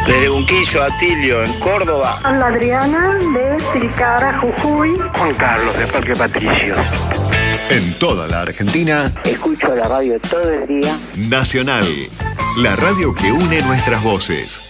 Desde Unquillo, Atilio, en Córdoba. Ana Adriana de Tilcara, Jujuy. Juan Carlos de Parque Patricios. En toda la Argentina. Escucho la radio todo el día. Nacional, la radio que une nuestras voces.